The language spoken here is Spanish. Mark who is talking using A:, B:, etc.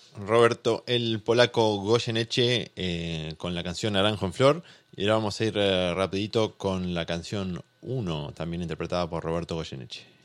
A: Roberto, el polaco Goyeneche con la canción Naranjo en Flor. Y ahora vamos a ir rapidito con la canción 1, también interpretada por Roberto Goyeneche.